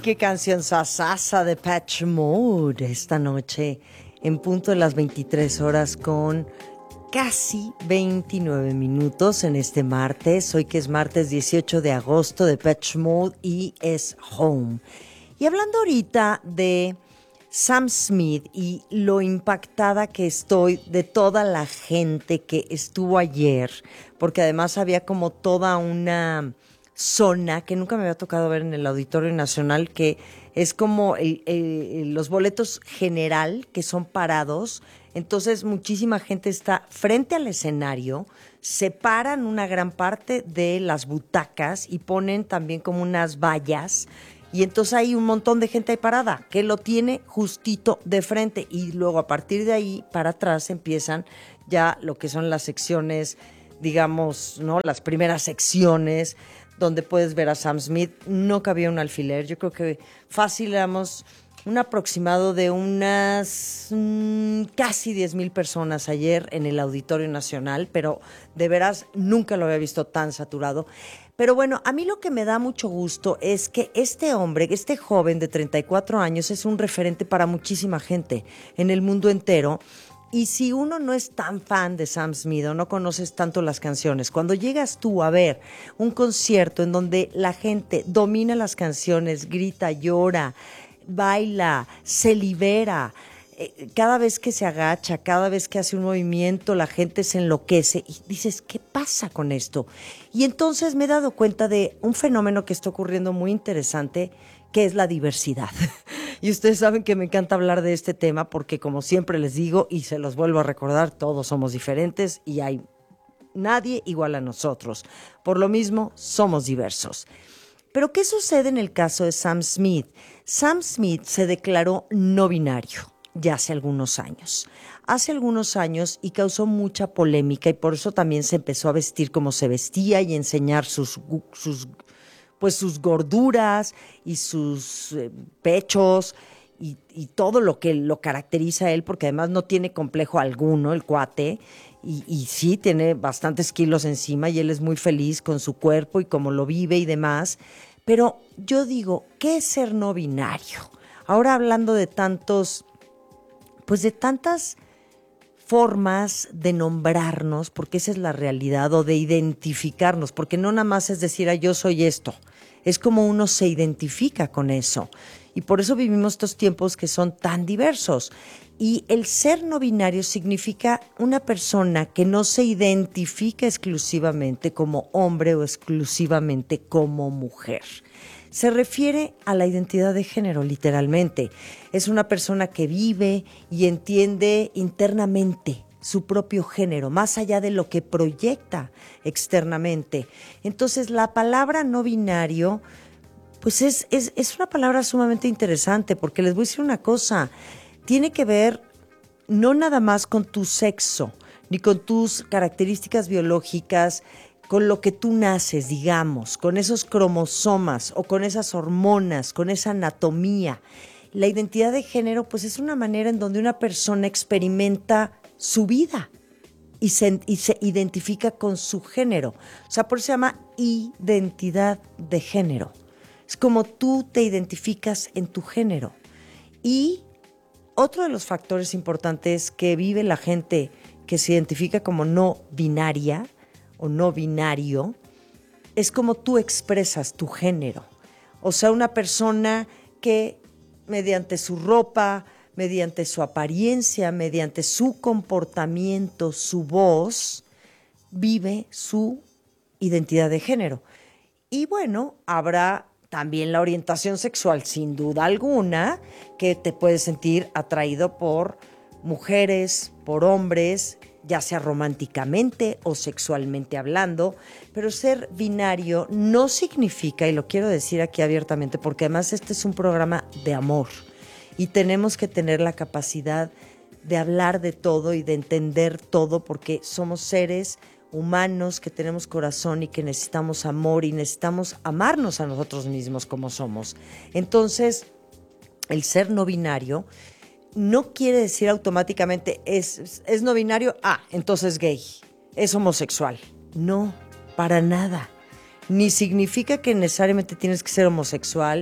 qué canción sasasa de Depeche Mode esta noche en punto de las 23 horas con casi 29 minutos en este martes. Hoy que es martes 18 de agosto, de Depeche Mode y es Home. Y hablando ahorita de Sam Smith y lo impactada que estoy de toda la gente que estuvo ayer, porque además había como toda una zona que nunca me había tocado ver en el Auditorio Nacional, que es como los boletos general, que son parados. Entonces muchísima gente está frente al escenario, separan una gran parte de las butacas y ponen también como unas vallas. Y entonces hay un montón de gente ahí parada que lo tiene justito de frente. Y luego a partir de ahí para atrás empiezan ya lo que son las secciones, digamos, ¿no? Las primeras secciones donde puedes ver a Sam Smith. No cabía un alfiler. Yo creo que fácil éramos un aproximado de unas casi 10,000 personas ayer en el Auditorio Nacional, pero de veras nunca lo había visto tan saturado. Pero bueno, a mí lo que me da mucho gusto es que este hombre, este joven de 34 años, es un referente para muchísima gente en el mundo entero. Y si uno no es tan fan de Sam Smith o no conoces tanto las canciones, cuando llegas tú a ver un concierto en donde la gente domina las canciones, grita, llora, baila, se libera, cada vez que se agacha, cada vez que hace un movimiento, la gente se enloquece y dices, ¿qué pasa con esto? Y entonces me he dado cuenta de un fenómeno que está ocurriendo muy interesante, que es la diversidad. Y ustedes saben que me encanta hablar de este tema porque, como siempre les digo y se los vuelvo a recordar, todos somos diferentes y hay nadie igual a nosotros. Por lo mismo, somos diversos. Pero ¿qué sucede en el caso de Sam Smith? Sam Smith se declaró no binario ya hace algunos años. Hace algunos años y causó mucha polémica y por eso también se empezó a vestir como se vestía y enseñar sus gorduras y sus pechos y todo lo que lo caracteriza a él, porque además no tiene complejo alguno el cuate y sí tiene bastantes kilos encima y él es muy feliz con su cuerpo y cómo lo vive y demás. Pero yo digo, ¿qué es ser no binario? Ahora hablando de tantas formas de nombrarnos, porque esa es la realidad, o de identificarnos, porque no nada más es decir, yo soy esto, es como uno se identifica con eso. Y por eso vivimos estos tiempos que son tan diversos. Y el ser no binario significa una persona que no se identifica exclusivamente como hombre o exclusivamente como mujer. Se refiere a la identidad de género, literalmente. Es una persona que vive y entiende internamente su propio género, más allá de lo que proyecta externamente. Entonces, la palabra no binario, pues es una palabra sumamente interesante, porque les voy a decir una cosa, tiene que ver no nada más con tu sexo, ni con tus características biológicas, con lo que tú naces, digamos, con esos cromosomas o con esas hormonas, con esa anatomía. La identidad de género, pues es una manera en donde una persona experimenta su vida y se identifica con su género. O sea, por eso se llama identidad de género. Es como tú te identificas en tu género. Y otro de los factores importantes que vive la gente que se identifica como no binaria o no binario, es como tú expresas tu género. O sea, una persona que mediante su ropa, mediante su apariencia, mediante su comportamiento, su voz, vive su identidad de género. Y bueno, habrá también la orientación sexual, sin duda alguna, que te puedes sentir atraído por mujeres, por hombres, ya sea románticamente o sexualmente hablando, pero ser binario no significa, y lo quiero decir aquí abiertamente, porque además este es un programa de amor y tenemos que tener la capacidad de hablar de todo y de entender todo, porque somos seres humanos que tenemos corazón y que necesitamos amor y necesitamos amarnos a nosotros mismos como somos. Entonces, el ser no binario no quiere decir automáticamente es no binario, entonces gay, es homosexual. No, para nada. Ni significa que necesariamente tienes que ser homosexual,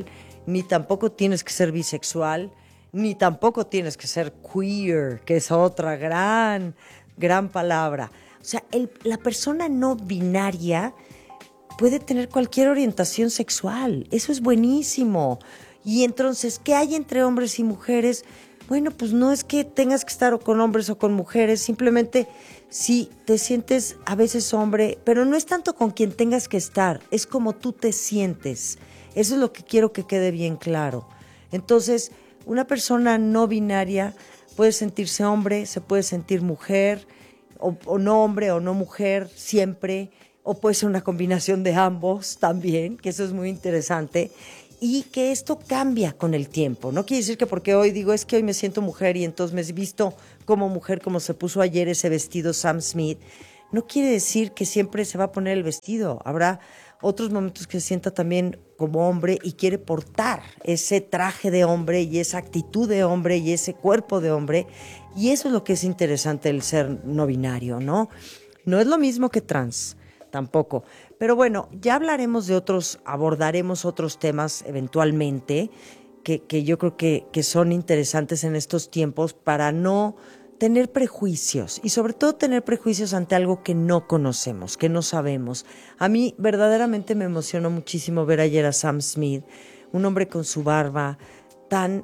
ni tampoco tienes que ser bisexual, ni tampoco tienes que ser queer, que es otra gran palabra. O sea, la persona no binaria puede tener cualquier orientación sexual. Eso es buenísimo. Y entonces, ¿qué hay entre hombres y mujeres? Bueno, pues no es que tengas que estar o con hombres o con mujeres, simplemente sí te sientes a veces hombre, pero no es tanto con quien tengas que estar, es como tú te sientes. Eso es lo que quiero que quede bien claro. Entonces, una persona no binaria puede sentirse hombre, se puede sentir mujer, o no hombre o no mujer siempre, o puede ser una combinación de ambos también, que eso es muy interesante, y que esto cambia con el tiempo. No quiere decir que porque hoy digo es que hoy me siento mujer y entonces me he visto como mujer, como se puso ayer ese vestido Sam Smith, no quiere decir que siempre se va a poner el vestido. Habrá otros momentos que se sienta también como hombre y quiere portar ese traje de hombre y esa actitud de hombre y ese cuerpo de hombre. Y eso es lo que es interesante del ser no binario, ¿no? No es lo mismo que trans, tampoco. Pero bueno, ya hablaremos de otros, abordaremos otros temas eventualmente que yo creo que son interesantes en estos tiempos para no tener prejuicios y sobre todo tener prejuicios ante algo que no conocemos, que no sabemos. A mí verdaderamente me emocionó muchísimo ver ayer a Sam Smith, un hombre con su barba tan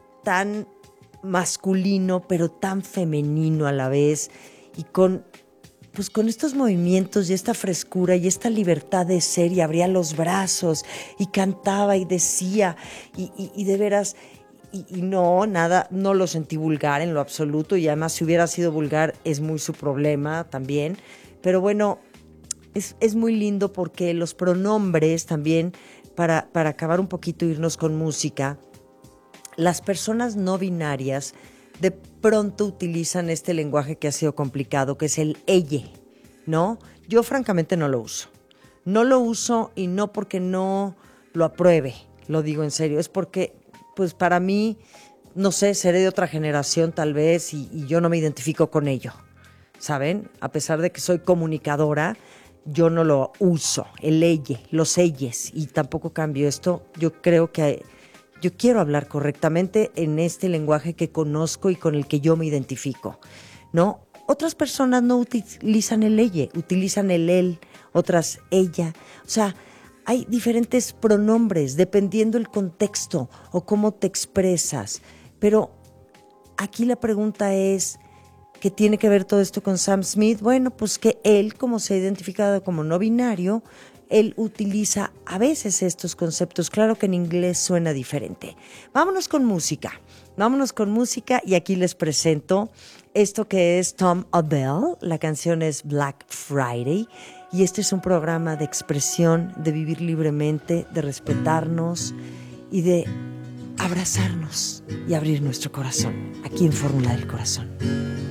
masculino, pero tan femenino a la vez y con estos movimientos y esta frescura y esta libertad de ser, y abría los brazos y cantaba y decía y de veras. Y no, nada, no lo sentí vulgar en lo absoluto, y además si hubiera sido vulgar es muy su problema también. Pero bueno, es muy lindo porque los pronombres también, para acabar un poquito, irnos con música, las personas no binarias de pronto utilizan este lenguaje que ha sido complicado, que es el elle, ¿no? Yo francamente no lo uso. No lo uso y no porque no lo apruebe, lo digo en serio, es porque pues para mí, no sé, seré de otra generación tal vez y yo no me identifico con ello, ¿saben? A pesar de que soy comunicadora, yo no lo uso, el elle, los elles, y tampoco cambio esto. Yo creo que yo quiero hablar correctamente en este lenguaje que conozco y con el que yo me identifico, ¿no? Otras personas no utilizan el elle, utilizan el él, otras ella, o sea, hay diferentes pronombres dependiendo el contexto o cómo te expresas. Pero aquí la pregunta es, ¿qué tiene que ver todo esto con Sam Smith? Bueno, pues que él, como se ha identificado como no binario, él utiliza a veces estos conceptos. Claro que en inglés suena diferente. Vámonos con música y aquí les presento esto que es Tom Odell. La canción es Black Friday. Y este es un programa de expresión, de vivir libremente, de respetarnos y de abrazarnos y abrir nuestro corazón, aquí en Fórmula del Corazón.